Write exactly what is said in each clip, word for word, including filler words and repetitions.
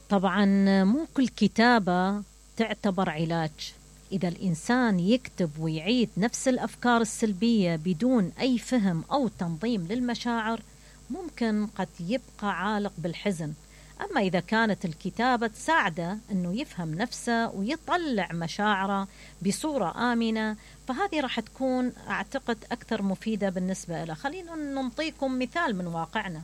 طبعا مو كل كتابة تعتبر علاج. إذا الإنسان يكتب ويعيد نفس الأفكار السلبية بدون أي فهم أو تنظيم للمشاعر، ممكن قد يبقى عالق بالحزن. أما إذا كانت الكتابة تساعده أنه يفهم نفسه ويطلع مشاعره بصورة آمنة، فهذه راح تكون أعتقد أكثر مفيدة بالنسبة له. خلينا نعطيكم مثال من واقعنا.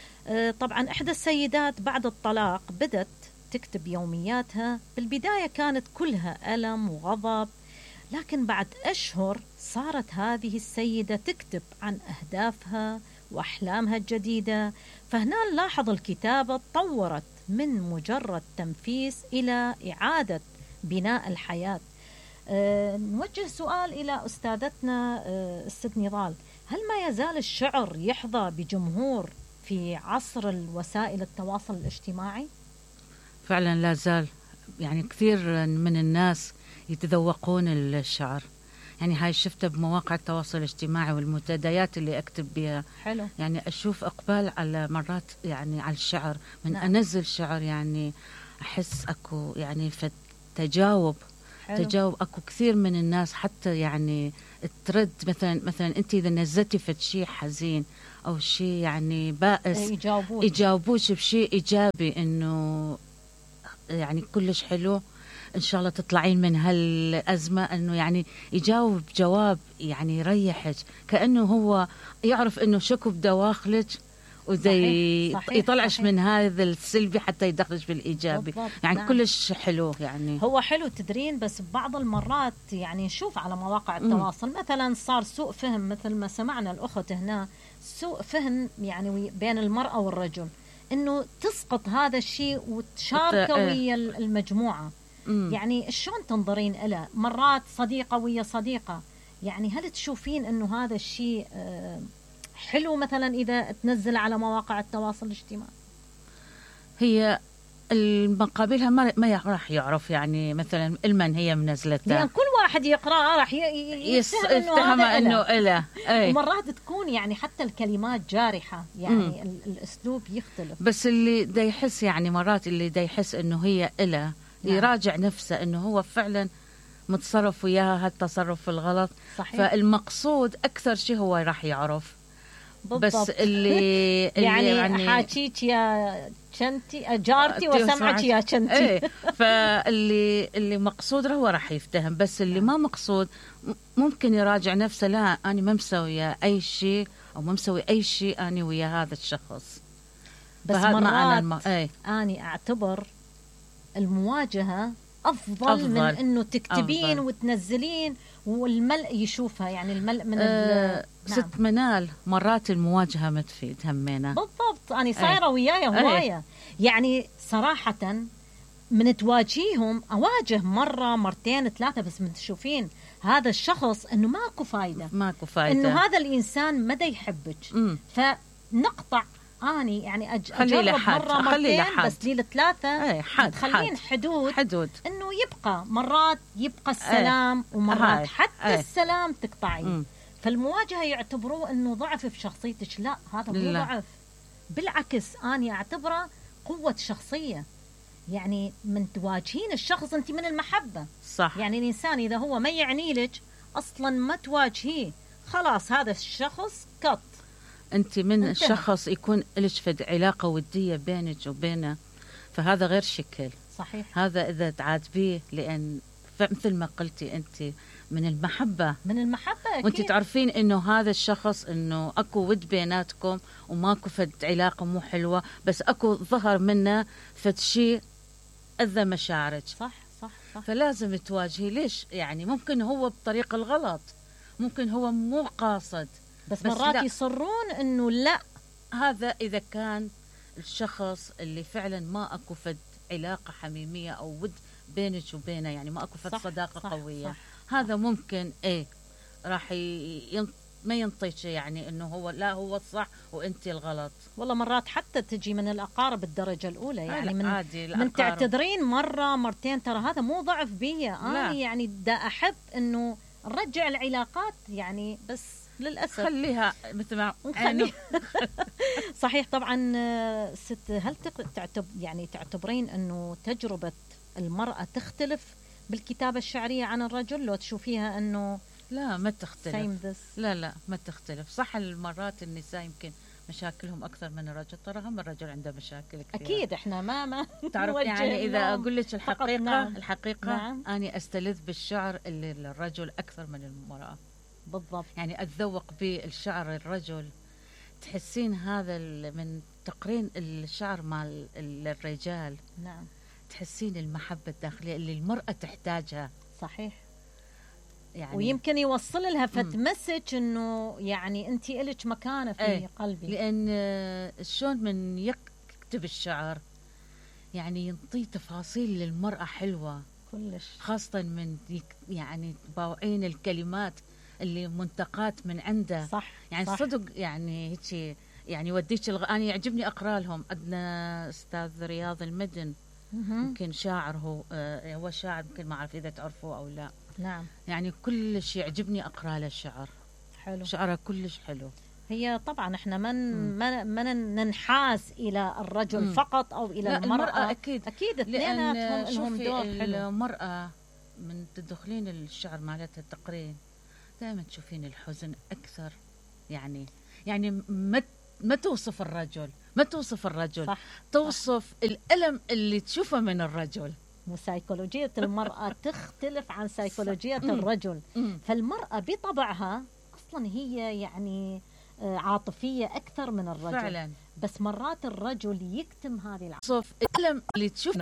طبعا إحدى السيدات بعد الطلاق بدت تكتب يومياتها. بالبداية كانت كلها ألم وغضب، لكن بعد أشهر صارت هذه السيدة تكتب عن أهدافها وأحلامها الجديدة. فهنا نلاحظ الكتابة تطورت من مجرد تنفيس إلى إعادة بناء الحياة. أه نوجه سؤال إلى أستاذتنا أه الست نضال، هل ما يزال الشعر يحظى بجمهور في عصر الوسائل التواصل الاجتماعي؟ فعلا لا زال، يعني كثير من الناس يتذوقون الشعر. يعني هاي شفتها بمواقع التواصل الاجتماعي والمنتديات اللي أكتب بها. حلو. يعني أشوف إقبال على مرات يعني على الشعر من نعم. أنزل شعر، يعني أحس أكو يعني فتجاوب حلو. تجاوب أكو كثير من الناس حتى يعني ترد. مثلا مثلا أنت إذا نزلتي فد شيء حزين أو شيء يعني بائس، يجاوبوك يجاوبوش بشيء إيجابي، إنه يعني كلش حلو، إن شاء الله تطلعين من هالأزمة. إنه يعني يجاوب جواب يعني يريحك، كأنه هو يعرف إنه شكو بدواخلك وزي يطلعش صحيح. من هذا السلبي حتى يدخلش بالإيجابي. بالضبط. يعني نعم. كلش حلو. يعني هو حلو تدرين، بس بعض المرات يعني نشوف على مواقع التواصل م. مثلا صار سوء فهم، مثل ما سمعنا الأخت هنا، سوء فهم يعني بين المرأة والرجل، إنه تسقط هذا الشيء وتشاركه ويا المجموعة. مم. يعني شلون تنظرين إلى مرات صديقة ويا صديقة؟ يعني هل تشوفين إنه هذا الشيء حلو مثلا إذا تنزل على مواقع التواصل الاجتماعي؟ هي المقابلها ما ما راح يعرف، يعني مثلا المن هي منزلتها، يعني كل واحد يقرأ راح يفتهم إنه إله. ومرات تكون يعني حتى الكلمات جارحة، يعني مم. الأسلوب يختلف. بس اللي دا يحس يعني مرات اللي دا يحس إنه هي إله نعم. يراجع نفسه إنه هو فعلا متصرف وياها هالتصرف الغلط. صحيح. فالمقصود أكثر شيء هو راح يعرف. بالضبط. بس اللي, اللي يعني, يعني حاكيك يا شنتي جارتي وسمعك يا شنتي. ايه. فاللي اللي مقصود هو راح يفتهم، بس اللي ما مقصود ممكن يراجع نفسه، لا أنا ما مسوي أي شيء أو ما مسوي أي شيء أنا ويا هذا الشخص. بس مرات الم... ايه. أنا أعتبر المواجهة أفضل, أفضل من إنه تكتبين أفضل. وتنزلين والملء يشوفها. يعني الملء من أه ست نعم. منال مرات المواجهة ما تفيد همينا. بالضبط. أنا صايرة أيه. ويايا هواية أيه. يعني صراحة من تواجهيهم، أواجه مرة مرتين ثلاثة، بس من تشوفين هذا الشخص إنه ماكو فايدة، ماكو فايدة، إنه هذا الإنسان مدى يحبك، فنقطع. أني يعني أج... أجرب مرة مرتين، بس لي الثلاثة تخلين حدود حدود إنه يبقى مرات يبقى السلام أيه. ومرات حتى أيه. السلام تقطعين. فالمواجهة يعتبروه إنه ضعف في شخصيتك. لا، هذا مو ضعف، بالعكس أنا أعتبره قوة شخصية. يعني من تواجهين الشخص أنت من المحبة. صح. يعني الإنسان إذا هو ما يعني لك أصلا ما تواجهيه، خلاص هذا الشخص قط. أنت من انتهى. الشخص يكون لك فد علاقة ودية بينك وبينه، فهذا غير شكل. صحيح. هذا إذا تعاتبيه، لأن مثل ما قلتي أنت من المحبة من المحبة أكيد. وأنت تعرفين إنه هذا الشخص إنه أكو ود بيناتكم وماكو فد علاقة مو حلوة، بس أكو ظهر منه فد شيء أذى مشاعرك. صح صح صح. فلازم تواجهي. ليش؟ يعني ممكن هو بطريق الغلط، ممكن هو مو قاصد، بس, بس مرات لا. يصرون إنه لا. هذا إذا كان الشخص اللي فعلا ما أكو فد علاقة حميمية أو ود بينك وبينه، يعني ما أكو فد صح صداقة صح قوية. صح. هذا ممكن إيه راح ين... ما ينطيك يعني إنه هو لا هو الصح وأنت الغلط. والله مرات حتى تجي من الأقارب الدرجة الأولى، يعني من عادي من تعتذرين مرة مرتين، ترى هذا مو ضعف بيا أنا، يعني دا أحب إنه نرجع العلاقات، يعني بس للأسف خليها مثل ما نخلي صحيح. طبعا آه، ست، هل تق- تعتب يعني تعتبرين أنه تجربة المرأة تختلف بالكتابة الشعرية عن الرجل، لو تشوفيها أنه لا ما تختلف؟ same this؟ لا لا ما تختلف. صح المرات النساء يمكن مشاكلهم أكثر من الرجل، ترى هم الرجل عنده مشاكل كثير. أكيد إحنا ما ما تعرف نوجه يعني إذا لهم أقول لك فقط. الحقيقة نعم. الحقيقة نعم. أنا أستلذ بالشعر اللي للرجل أكثر من المرأة. بالضبط. يعني أتذوق بالشعر الرجل، تحسين هذا ال- من تقرين الشعر مع الرجال، نعم تحسين المحبة الداخلية اللي المرأة تحتاجها. صحيح. يعني ويمكن يوصل لها فتمسج انه يعني انت إلك مكانه في ايه قلبي. لأن آه، شلون من يكتب الشعر يعني ينطي تفاصيل للمرأة حلوة كلش. خاصة من يك- يعني باوعين الكلمات اللي منتقات من عنده. صح. يعني صح. صدق يعني هيك يعني وديك الغ... أنا يعجبني أقرأ لهم. عندنا أستاذ رياض المدن، مهم. يمكن شاعر هو آه هو شاعر، يمكن ما أعرف إذا تعرفوه أو لا. نعم. يعني كلش يعجبني أقرأ له الشعر، حلو. شعره كلش حلو. هي طبعا احنا من مم. ما ما ننحاز الى الرجل مم. فقط او الى لا المرأة. المرأة أكيد، اكيد لأن اثنيناتهم لهم شوفي دور حلو. المرأة من تدخلين الشعر مالتها التقرين دائما تشوفين الحزن أكثر. يعني يعني ما ما توصف الرجل، ما توصف الرجل صح. توصف صح. الألم اللي تشوفه من الرجل. وسيكولوجية المرأة تختلف عن سيكولوجية مم. الرجل. مم. فالمرأة بطبعها أصلا هي يعني آه، عاطفية أكثر من الرجل. فعلا. بس مرات الرجل يكتم هذه العاطفة. توصف الألم اللي تشوفه